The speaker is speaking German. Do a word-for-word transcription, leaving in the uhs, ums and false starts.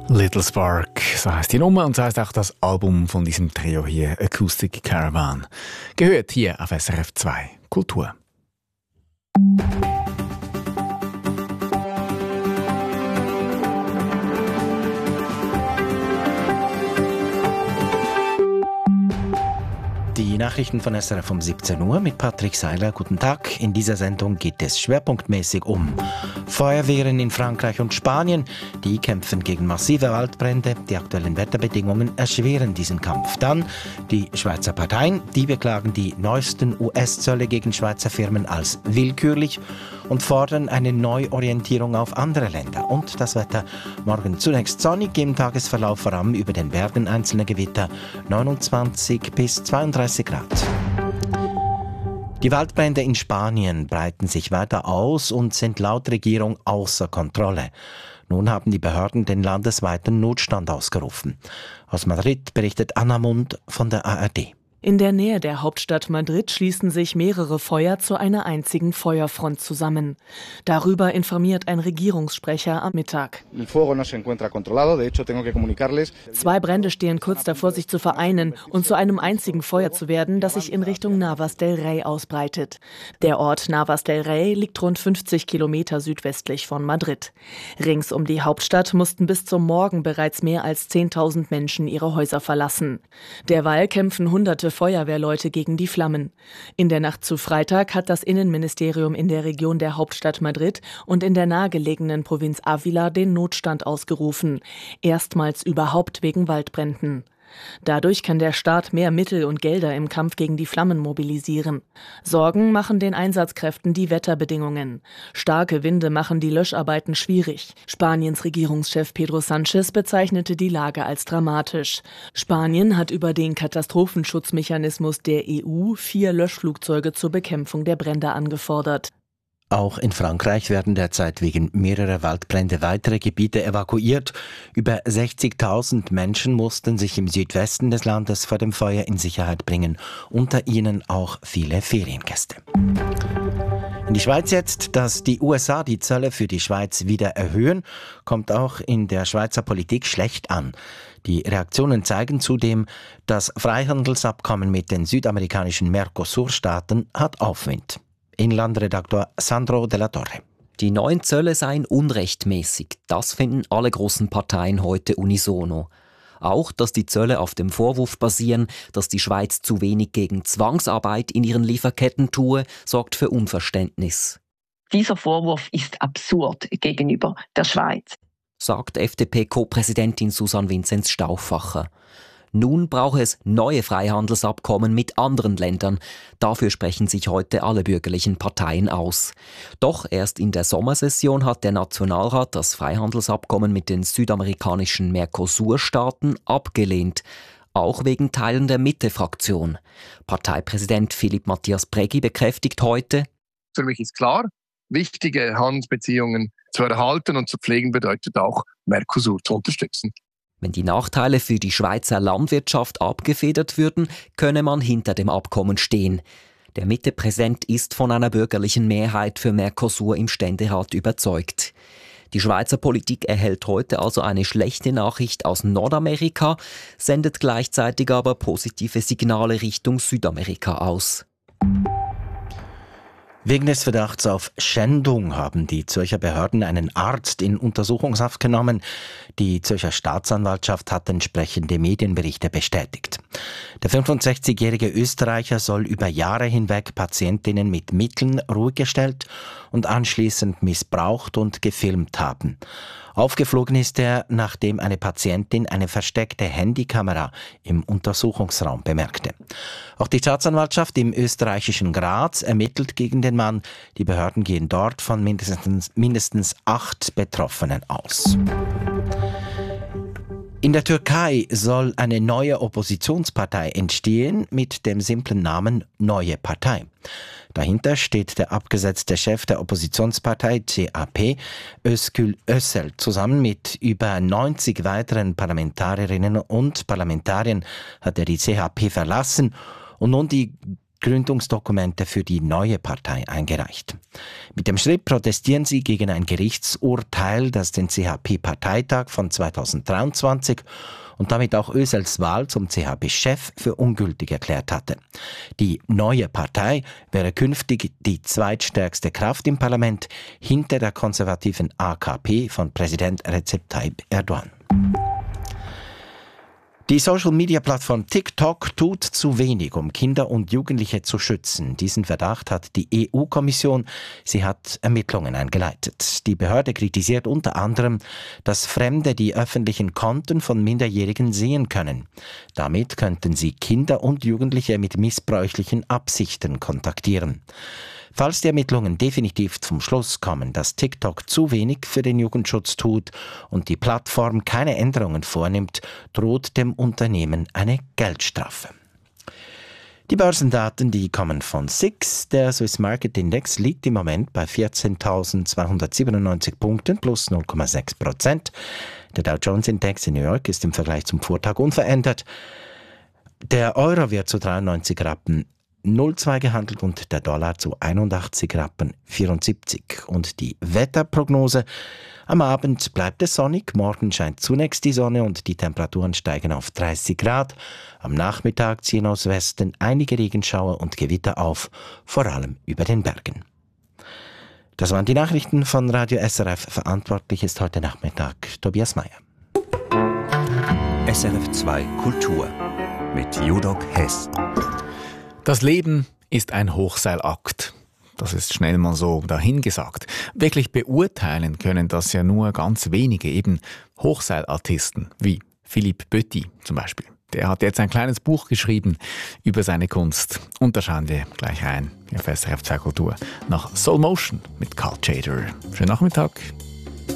Little Spark, so heisst die Nummer und so heisst auch das Album von diesem Trio hier, Acoustic Caravan. Gehört hier auf S R F zwei Kultur. Die Nachrichten von S R F um siebzehn Uhr mit Patrick Seiler. Guten Tag. In dieser Sendung geht es schwerpunktmäßig um Feuerwehren in Frankreich und Spanien. Die kämpfen gegen massive Waldbrände. Die aktuellen Wetterbedingungen erschweren diesen Kampf. Dann die Schweizer Parteien. Die beklagen die neuesten U S-Zölle gegen Schweizer Firmen als willkürlich und fordern eine Neuorientierung auf andere Länder. Und das Wetter morgen zunächst sonnig, im Tagesverlauf vor allem über den Bergen einzelne Gewitter, neunundzwanzig bis zweiunddreißig Grad. Die Waldbrände in Spanien breiten sich weiter aus und sind laut Regierung außer Kontrolle. Nun haben die Behörden den landesweiten Notstand ausgerufen. Aus Madrid berichtet Anna Mund von der A R D. In der Nähe der Hauptstadt Madrid schließen sich mehrere Feuer zu einer einzigen Feuerfront zusammen. Darüber informiert ein Regierungssprecher am Mittag. Zwei Brände stehen kurz davor, sich zu vereinen und zu einem einzigen Feuer zu werden, das sich in Richtung Navas del Rey ausbreitet. Der Ort Navas del Rey liegt rund fünfzig Kilometer südwestlich von Madrid. Rings um die Hauptstadt mussten bis zum Morgen bereits mehr als zehntausend Menschen ihre Häuser verlassen. Derweil kämpfen hunderte Feuerwehrleute gegen die Flammen. In der Nacht zu Freitag hat das Innenministerium in der Region der Hauptstadt Madrid und in der nahegelegenen Provinz Ávila den Notstand ausgerufen. Erstmals überhaupt wegen Waldbränden. Dadurch kann der Staat mehr Mittel und Gelder im Kampf gegen die Flammen mobilisieren. Sorgen machen den Einsatzkräften die Wetterbedingungen. Starke Winde machen die Löscharbeiten schwierig. Spaniens Regierungschef Pedro Sánchez bezeichnete die Lage als dramatisch. Spanien hat über den Katastrophenschutzmechanismus der E U vier Löschflugzeuge zur Bekämpfung der Brände angefordert. Auch in Frankreich werden derzeit wegen mehrerer Waldbrände weitere Gebiete evakuiert. Über sechzigtausend Menschen mussten sich im Südwesten des Landes vor dem Feuer in Sicherheit bringen. Unter ihnen auch viele Feriengäste. In die Schweiz jetzt, dass die U S A die Zölle für die Schweiz wieder erhöhen, kommt auch in der Schweizer Politik schlecht an. Die Reaktionen zeigen zudem, das Freihandelsabkommen mit den südamerikanischen Mercosur-Staaten hat Aufwind. Inlandredaktor Sandro Della Torre. Die neuen Zölle seien unrechtmäßig. Das finden alle großen Parteien heute unisono. Auch, dass die Zölle auf dem Vorwurf basieren, dass die Schweiz zu wenig gegen Zwangsarbeit in ihren Lieferketten tue, sorgt für Unverständnis. Dieser Vorwurf ist absurd gegenüber der Schweiz, sagt F D P-Co-Präsidentin Susanne Vinzenz Stauffacher. Nun brauche es neue Freihandelsabkommen mit anderen Ländern. Dafür sprechen sich heute alle bürgerlichen Parteien aus. Doch erst in der Sommersession hat der Nationalrat das Freihandelsabkommen mit den südamerikanischen Mercosur-Staaten abgelehnt. Auch wegen Teilen der Mitte-Fraktion. Parteipräsident Philipp Matthias Prägi bekräftigt heute: Für mich ist klar, wichtige Handelsbeziehungen zu erhalten und zu pflegen bedeutet auch, Mercosur zu unterstützen. Wenn die Nachteile für die Schweizer Landwirtschaft abgefedert würden, könne man hinter dem Abkommen stehen. Der Mitte-Präsident ist von einer bürgerlichen Mehrheit für Mercosur im Ständerat überzeugt. Die Schweizer Politik erhält heute also eine schlechte Nachricht aus Nordamerika, sendet gleichzeitig aber positive Signale Richtung Südamerika aus. Wegen des Verdachts auf Schändung haben die Zürcher Behörden einen Arzt in Untersuchungshaft genommen. Die Zürcher Staatsanwaltschaft hat entsprechende Medienberichte bestätigt. Der fünfundsechzigjährige Österreicher soll über Jahre hinweg Patientinnen mit Mitteln ruhig gestellt und anschließend missbraucht und gefilmt haben. Aufgeflogen ist er, nachdem eine Patientin eine versteckte Handykamera im Untersuchungsraum bemerkte. Auch die Staatsanwaltschaft im österreichischen Graz ermittelt gegen den Mann. Die Behörden gehen dort von mindestens, mindestens acht Betroffenen aus. In der Türkei soll eine neue Oppositionspartei entstehen mit dem simplen Namen Neue Partei. Dahinter steht der abgesetzte Chef der Oppositionspartei C H P, Özgül Özel, zusammen mit über neunzig weiteren Parlamentarierinnen und Parlamentariern hat er die C H P verlassen und nun die Gründungsdokumente für die neue Partei eingereicht. Mit dem Schritt protestieren sie gegen ein Gerichtsurteil, das den C H P-Parteitag von zweitausenddreiundzwanzig und damit auch Özals Wahl zum C H P-Chef für ungültig erklärt hatte. Die neue Partei wäre künftig die zweitstärkste Kraft im Parlament hinter der konservativen A K P von Präsident Recep Tayyip Erdogan. Die Social-Media-Plattform TikTok tut zu wenig, um Kinder und Jugendliche zu schützen. Diesen Verdacht hat die E U-Kommission. Sie hat Ermittlungen eingeleitet. Die Behörde kritisiert unter anderem, dass Fremde die öffentlichen Konten von Minderjährigen sehen können. Damit könnten sie Kinder und Jugendliche mit missbräuchlichen Absichten kontaktieren. Falls die Ermittlungen definitiv zum Schluss kommen, dass TikTok zu wenig für den Jugendschutz tut und die Plattform keine Änderungen vornimmt, droht dem Unternehmen eine Geldstrafe. Die Börsendaten, die kommen von S I X. Der Swiss Market Index liegt im Moment bei vierzehntausendzweihundertsiebenundneunzig Punkten plus null Komma sechs Prozent. Der Dow Jones Index in New York ist im Vergleich zum Vortag unverändert. Der Euro wird zu dreiundneunzig Rappen null Komma zwei gehandelt und der Dollar zu einundachtzig Rappen vierundsiebzig. Und die Wetterprognose: Am Abend bleibt es sonnig, morgen scheint zunächst die Sonne und die Temperaturen steigen auf dreißig Grad. Am Nachmittag ziehen aus Westen einige Regenschauer und Gewitter auf, vor allem über den Bergen. Das waren die Nachrichten von Radio S R F. Verantwortlich ist heute Nachmittag Tobias Meyer. S R F zwei Kultur mit Judok Hess. Das Leben ist ein Hochseilakt. Das ist schnell mal so dahingesagt. Wirklich beurteilen können das ja nur ganz wenige, eben Hochseilartisten, wie Philippe Bötti zum Beispiel. Der hat jetzt ein kleines Buch geschrieben über seine Kunst. Und da schauen wir gleich rein auf S R F zwei Kultur nach Soul Motion mit Carl Chader. Schönen Nachmittag.